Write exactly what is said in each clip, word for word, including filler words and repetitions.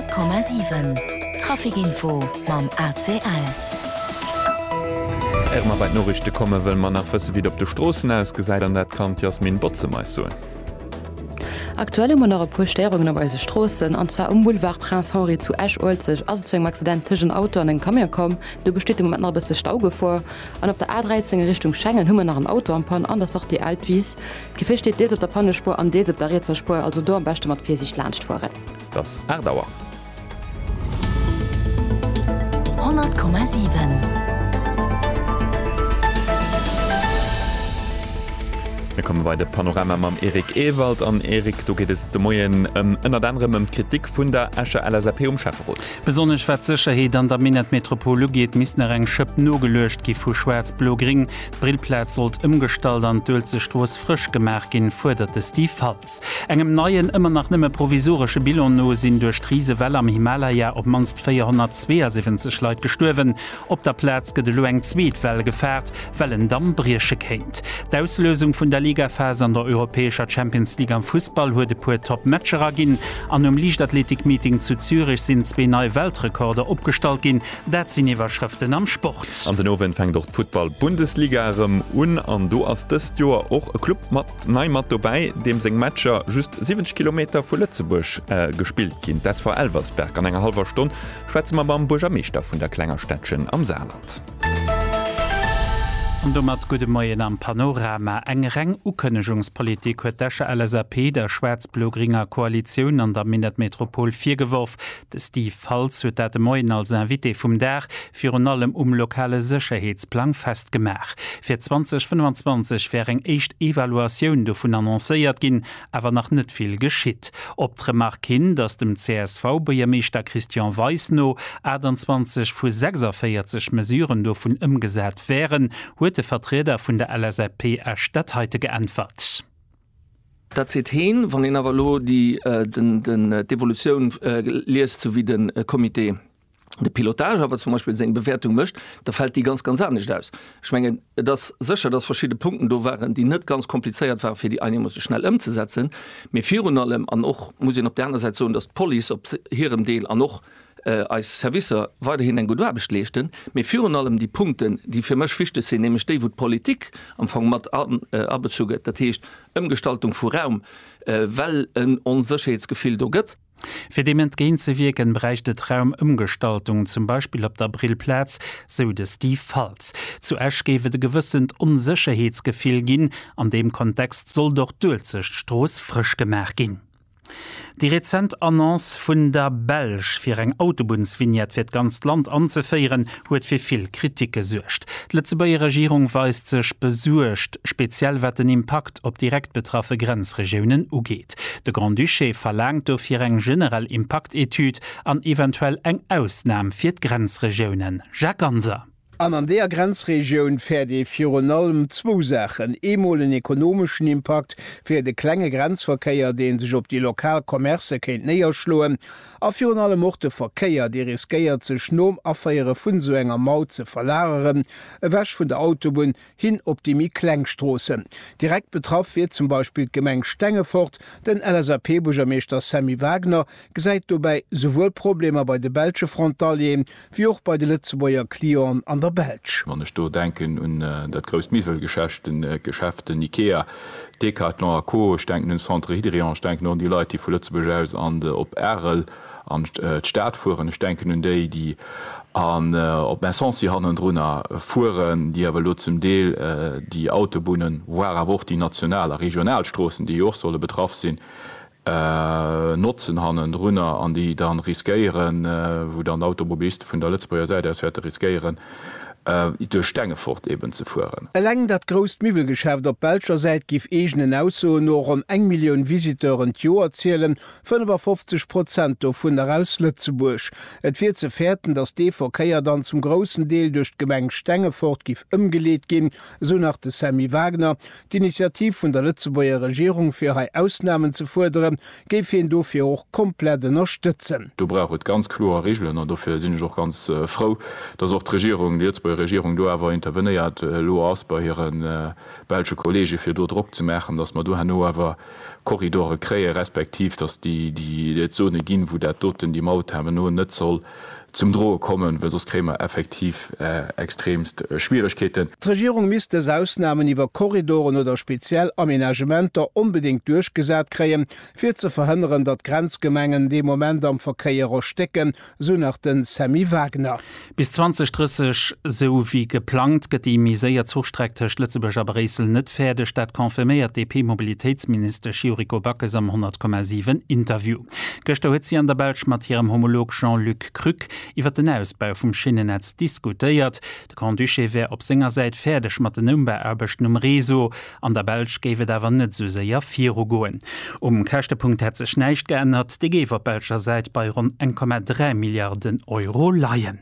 hundert Komma sieben Trafikinfo mam A C L. Ermer bei Norrichte komme, wenn man nach fësse wieder op de Strossen ausgesäit an net kann Jasmin Botze mei so. Aktuelle monere Postierungen op eise Strossen, anzwer um Boulevard Prince Henri zu Esch-Olzeg, also zu engem accidentischen Auto an den Kammer kom, du besteht im Moment bisse Stauge vor, an op der A dreizehn Richtung Schengen hummer nach een Auto an Pan, anders auch die Altwies. Gefecht steht deels op der Pannespur an deels op der Rezerspur, also do am beste mat fir sich lacht vorre. Das Erdauer. hundert Komma sieben. Wir kommen bei der Panorama am Erik Ewald an Erik, du geht es de Moien ähm, ënner anderem um Kritik vun der Asche L S A P um Schafferrot. Besonnech wat Sicherheet an der Minetmetropole geht misner eng Schëpp no gelöscht gi vu Schwarzblogring. Brillplatz sollt ëmgestalt an dölze Stoos frisch gemerk gin forderte Steve Falz. Engem neien immer nach nimme provisorische Billonno sinn durch Riese Well am Himalaya op manst vierhundertzweiundsiebzig Leiit gestorwen. Op der Platz gët lo eng Zwietwell gefährt, well en Damm Briersche kennt. D'Auslösung vun der Ligaphase an der europäischer Champions League am Fußball huet de puer Top-Matcherer ginn. An um Lichtathletik-Meeting zu Zürich sind zwei neue Weltrekorder opgestalt ginn. Dat sind Iwerschriften am Sport. An den Owen fängt dort Football-Bundesliga un an du as dëst Joer och e Club mat nei mat vorbei, dem seng Matscher just siebzig Kilometer vu Lützeburg äh, gespielt ginn. Dat war Elversberg an enger halber Stunde schwätze man beim Burgermeister vun der Klengerstädtchen am Saarland. Und mat gute Moien am Panorama eng Reng Ukënnechungspolitik huet d'Asche L S A P der Schwarzblogringer Koalition an der Minetmetropol vier geworf. De Steve Falz huet dat de Moien als Invité vum Der fir an allem um lokale Sicherheitsplan festgemach. Fir zwanzig fünfundzwanzig wär eng echt Evaluatioun do vun annoncéiert ginn, awer nach net viel geschitt. Op d'Remark hin, dats dem C S V-Bürgermeister Christian Weisno achtundzwanzig vu sechsundvierzig Mesuren do vun ëmgesät wären, huet de Vertreter vun der L S A P a Stadtheite geantwort. Dat se hin, wann en Avalo die äh, den, den äh, Devolution äh, liest so wie den äh, Komitee de Pilotage, aber zum Beispiel seg Bewertung mcht, da fällt die ganz ganz anders aus. Ich meine, das sicher, dass verschiedene Punkten do waren, die net ganz kompliziert waren für die eine muss schnell umzusetzen. Mir vier allem an noch muss ich auf der anderen Seite so, dass Poli op ihrem Deel an noch Äh, als Servicer weiterhin en Godwer beschlechten, mé führen allem die Punkten, die fir mech fichte sinn, nämlich de wo Politik am Anfang mat äh, abezuget, dat hecht Umgestaltung vu Raum, äh, well en Onsicherheitsgefühl do gëtt. Für dem entgehen ze wirken bereicht de Traumumgestaltung, zum Beispiel op der Brillplatz, so de Steve Falz. Zu Esch gewe de gewissen Unsicherheitsgefühl ginn, an dem Kontext soll doch dulzig Stroß frisch gemerk gin. Die rezent Annonce vun der Belsch fir eng Autobunsvignet fir ganz Land anzufeieren, huet fir viel Kritik gesuercht. D'Lützebauer Regierung weist sech besuercht, speziell wat den Impact op direkt betraffe Grenzregionen ugeht. De Grand Duché verlangt do fir eng generell Impactetude an eventuell eng Ausnahme fir d Grenzregionen. Jacques Anser. An an der Grenzregion fährt die Fionalm zwei Sachen. Einmal einen ökonomischen Impact für den kleinen Grenzverkehr, den sich auf die Lokalkommerze näher schlagen. Auf Fionalm auch der Verkehr, der riskiert sich nur auf ihre von so einer Maut zu verlagern, weg von der Autobahn hin auf die Mittelstraße. Direkt betroffen wird zum Beispiel die Gemeinde Stengefort, denn L S A P-Bürgermeister Sammy Wagner gesagt dabei sowohl Probleme bei den belgischen Frontalien wie auch bei den Lützebauer Klienten an der Belsch. Man ich do denken un uh, dat groß Mieswelgeschäft in uh, Geschäften Ikea, Decathlon Co, ich denken un Centre Hydrian, ich denken an die Leute, die vu Lützeburg an uh, op Erl an uh, Staat fuhren, ich denken un déi, die an uh, op Essensi hannen runnner fuhren, die awer lo zum Deel uh, die Autobunnen, war a wo die nationale Regionalstrossen, die auch solle betraff sinn, Äh, Nutzen hannen runnner an die dann riskieren, äh, wo dann Automobilist vun der Lützebauer Seite as riskieren, äh, durch Stengefort eben zu fuhren. Läng dat grost Mivelgeschäft op Belscher Seite gif egenen Auso noch an eng Millioun Visiteuren Jo erzielen, fünfundfünfzig Prozent vun der aus Lützeburg. Et wird ze fährten, dass D V K dann zum großen Deel durch Gemeng Stengefort gif umgelegt gin, so nach de Sammy Wagner. Die Initiativ vun der Lützebauer Regierung fir hai Ausnahmen zu fordern, geif hin dofir auch komplett unterstützen. Du braucht ganz klare Regeln und dafür sind ich auch ganz äh, froh, dass auch die Regierung die Lützebauer Regierung do awer interveniert äh, lo ass bei hireieren äh, Belsche Kolge fir do Druck zu mechen, dats man do hanno awer Korridore kree respektiv, dats die die Zone ginn, wo der doten die Maut ha no net soll zum Drohe kommen, weil sonst käme effektiv äh, extremst äh, Schwierigkeiten. Die Regierung müsste es Ausnahmen über Korridoren oder speziell Aménagementer unbedingt durchgesetzt kriegen, für zu verhindern, dass Grenzgemengen dem Moment am Verkehr stecken, so nach den Sammy Wagner. Bis zwanzig dreißig, so wie geplant, geht die Misere zustreckte Lützeburger Bresel nicht fertig, das konfirmiert D P-Mobilitätsminister Chiuriko Backes am hundert Komma sieben Interview. Gestern hat sie an der Belsch mit ihrem Homolog Jean-Luc Krück iwwer den Ausbau vum Schinnennetz diskutiert. De Grand Duché wär op Sänger seit fertigerdeg mat den Umbauerbechten um Reso, an der Belsch géwe dawer net so séier Viro goen. Um Kächtepunkt het sech neicht geändert, de Gewer Belscher seit bei rund eins Komma drei Milliarden Euro leiien.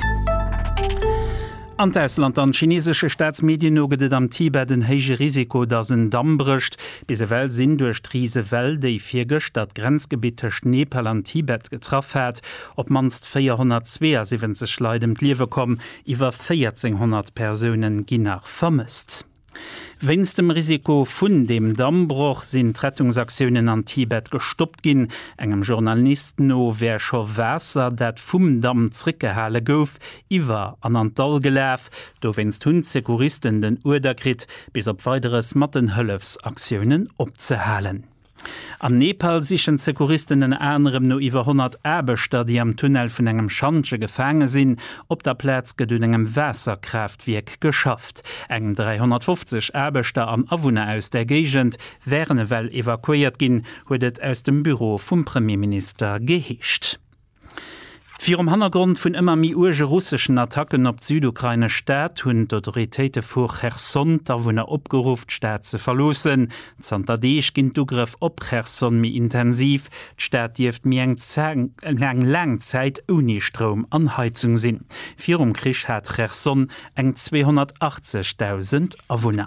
An Deutschland an chinesische Staatsmedien nogedet am Tibet den heige Risiko, dass ein Damm bricht. Bis Well sinn durch Riese Well, déi virgecht dat Grenzgebiete Nepal an Tibet getroffen hat, ob manst vierhundertzweiundsiebzig Leute liewe kommen, iwwer vierzehnhundert Personen gi nach vermisst. Wenns dem Risiko vun dem Dammbruch sind Rettungsaktionen an Tibet gestoppt gin, engem Journalisten no wär scho Wässer dat vum Damm zrickehale gouf, iwwer an an Dall geläf, do wennst hunn Sekuristen den Urderkrit bis op weiteres Mattenhëllefsaktionen opzehalen. Am Nepal sichen Sekuristen en anderem no iwwer hundert Erbeter, die am Tunnel vun engem Schandsche gefangen sinn, op der Plätz gedun engem Wässerkraftwiek geschafft. Eng dreihundertfünfzig Erbeter an Awunner aus der Gegend wären well evakuiert ginn, huet et aus dem Büro vum Premierminister geheescht. Für um Hintergrund von immer mi urge russischen Attacken op Südukraine Staat hunn d'Autoritéite vu Cherson da wunner opgeruft Staat ze verlosen. Zantadeich ginint Dugriff op Cherson mi intensiv, d'Staat dieft mi eng eng lang Zeit uni Strom an Heizung sinn. Für um Krich hat Cherson eng zweihundertachtzigtausend Awunner.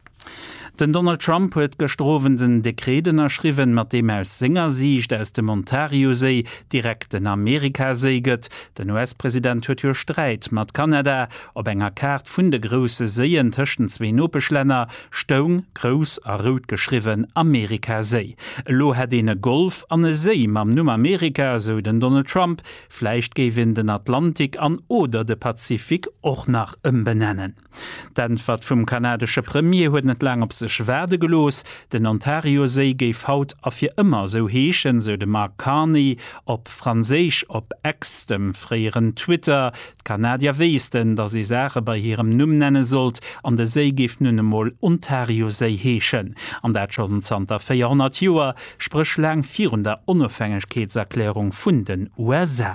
Den Donald Trump huet gestrovenden Dekreten erschriven, mat dem aus Singersicht aus dem Ontario-See direkt in Amerika seget. Den U S-Präsident huet hier Streit mat Kanada, ob enger Kart vun de grosse Seeien tschen zwei Nopeschlänner, Stone, Groß a Rot geschriven Amerika-See. Lo hat ene Golf an e See mam Numm Amerika, so den Donald Trump, vielleicht gewinn den Atlantik an oder de Pazifik och nach ëmbenennen. Den wat vum kanadische Premier huet net lang op sech werde gelos, den Ontario-See geif haut a fir immer so heechen, so de Mark Carney, op Franseich op Ex dem freieren Twitter. Kanadier weisten, dat sie Sache bei ihrem Numm nenne sollt, an de See gif nunnemol Ontario-See heechen. An dat schon Santa vierhundert Joer sprich lang vierhundert Unabhängigkeitserklärung vun den U S A.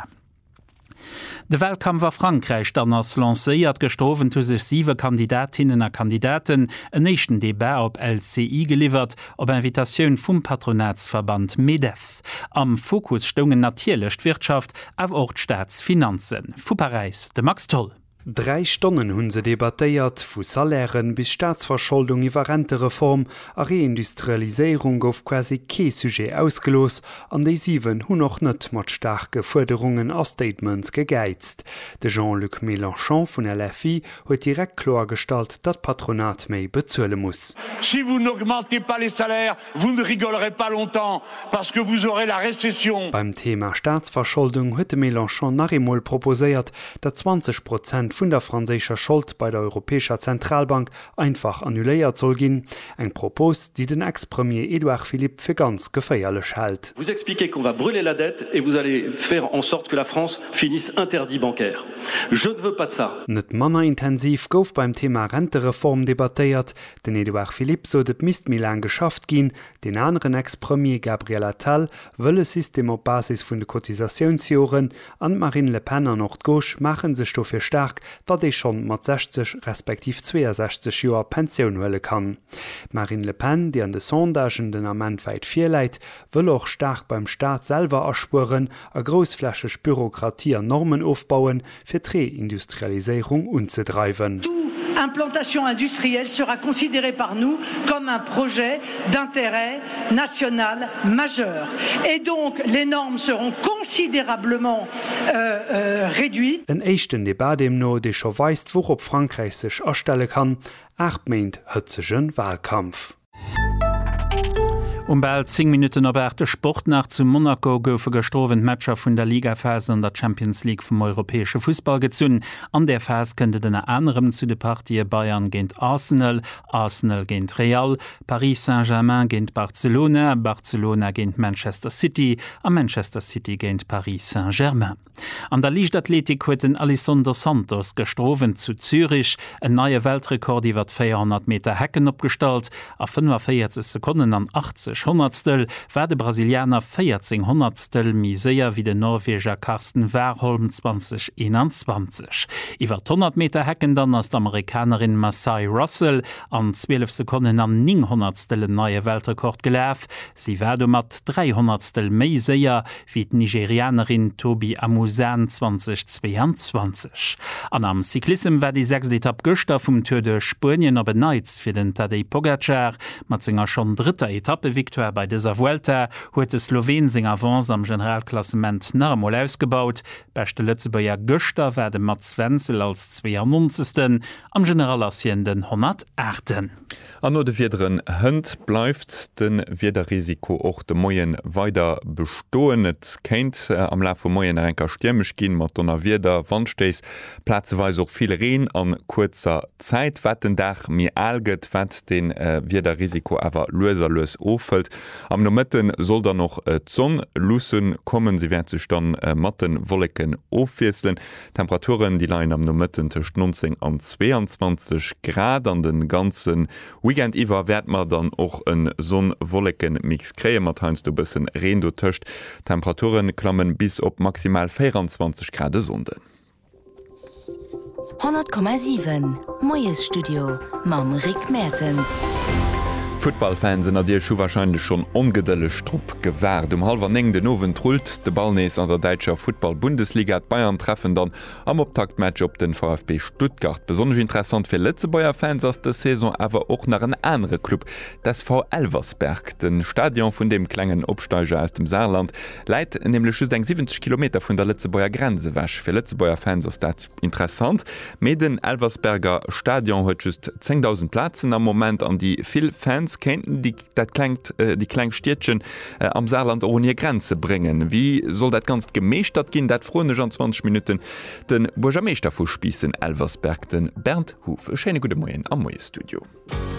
De Weltkampf war Frankreich dann ass lacéiert gestrowen to sech siwe Kandidatinnen a Kandidaten en nechten Debat op L C I geliefert op Invitationun vum Patronatsverband MEDEF. Am Fokus stungen natierlecht Wirtschaft a och Staatsfinanzen. Fu Paris, de Max Toll. Drei Stonnen hunn se debatéiert vu Salären bis Staatsverschuldung iwwer Rentereform a Reindustrialiséierung gouf quasi kee Sujet ausgelos, an déi siwen hunn noch net mat starke Forderungen a Statements gegeizt. De Jean-Luc Mélenchon vun L F I huet direkt klar stalt, dat Patronat méi bezuele muss. Si vous n'augmentez pas les salaires, vous ne rigolerez pas longtemps, parce que vous aurez la récession. Beim Thema Staatsverschuldung huet Mélenchon nachemol proposéiert, dat zwanzig Prozent vun der franzécher Schuld bei der Europäischer Zentralbank einfach annuléiert soll ginn, eng Propos, die den Ex-Premier Edouard Philippe fir ganz geféierlech hält. Vous expliquez qu'on va brûler la dette et vous allez faire en sorte que la France finisse interdit bancaire. Je ne veux pas de ça. Net manner intensiv gouf beim Thema Rentereform debattéiert, den Edouard Philippe so det Mist Milan geschafft ginn, den anderen Ex-Premier Gabriel Attal wëlle System op Basis vun de Kotisationsjoren an Marine Le Pen an Nordgauche machen sech do fir stark, dat ei schon mat sechzig respektiv zweiundsechzig Joer Pensionioun hëlle kann. Marine Le Pen, die an de Sondagen den Amment weit firleit, wëll och stark beim Staat selber erspuren, a grossflächeg Bürokratie an Normen aufbauen, fir d'Reindustrialisierung unzudreiben. Implantation industrielle sera considérée par nous comme un projet d'intérêt national majeur. Et donc, les normes seront considérablement euh, euh, réduites. En echten Debat dem no Szenario de scho weist, woch op Frankreich sech erstelle kann, acht meint hëtzeschen Wahlkampf. Um bald zehn Minuten aber der Sport nach zu Monaco goufe gestrowen Matscher vun der Ligaphase an der Champions League vom europäische Fußball gezünn. An der Phase könnte den anderem zu de Partie Bayern géint Arsenal, Arsenal géint Real, Paris Saint-Germain géint Barcelona, Barcelona géint Manchester City, a Manchester City géint Paris Saint-Germain. An der Lichtathletik huet den Alessandro Santos gestrowen zu Zürich, en neue Weltrekord iwwer vierhundert Meter Hecken opgestalt, a fünfundvierzig Sekunden an achtzig Hundertstel war de Brasilianer vierzehn Hundertstel miséier wie de Norweger Karsten Warholm zwanzig einundzwanzig. Iwer hundert Meter Hecken dann as d'Amerikanerin Masai Russell an zwölf Sekunden an neun Hundertstel neue Weltrekord gelaf. Sie war mat drei Hundertstel méi séier wie d Nigerianerin Tobi Amusan zwanzig zweiundzwanzig. An am Cyklism war die sechs Etappe Göster vum Tour de Spurien op Neiz fir den Tadej Pogacar mat zinger schon dritter Etappe Victoire bei dieser Vuelta huet de Slowen seg Avance am Generalklassement normal ausgebaut. Beste Lützebauer Göster werde mat Wenzel als zweiundneunzigsten am Generalassienden hundertachten. An no de Wiederen Hënd bleifft den Wiederrisiko och de Moien weiter bestoen. Et kenint äh, am La vu Moien enker stürmech ginn mat donner Wider Wandstees plazeweis och viele Reen an kurzer Zeit wetten Dach mir alget wat den äh, Wiederrisiko awer loserlos ofëlt. Am Nomëtten soll da noch äh, Zonn lussen kommen, sie werden sech dann äh, matten Wolleken ofwieselen. Temperaturen die Leiin am Nomëtten tech neunzehn an zweiundzwanzig Grad an den ganzen Weekend iwwer werd man dann och en Sonnenwolleken Mix kree mat heinst du bisssen Reen du töcht. Temperaturen klammen bis op maximal vierundzwanzig Grad Sonde. hundert Komma sieben Moes Studio Mam Rick Mertens. Footballfans sind dir schon wahrscheinlich schon ongedelle Strupp gewahrt. Um halber eng den Nowen trullt de Ballnees an der Deutscher Football-Bundesliga hat Bayern treffen dann am Optaktmatch op den VfB Stuttgart. Besonders interessant für Letzebauer Fans aus der Saison aber auch nach een andere Club, das V Elversberg, den Stadion von dem klengen Obsteiger aus dem Saarland, leiht nämlich eng siebzig Kilometer von der Letzebauer Grenze wäsch. Für Letzebauer Fans ist das interessant. Mit den Elversberger Stadion hat just zehntausend Plätzen am Moment an die viel Fans kennten die dat klingt äh, die Kleinstiertchen äh, am Saarland ohne Grenze bringen. Wie soll dat ganz gemischt dat gehen? Dat frohe schon zwanzig Minuten den Burgermeister vorspießen Elversberg den Bernd Hufe. Schöne gute Morgen am Moes Studio.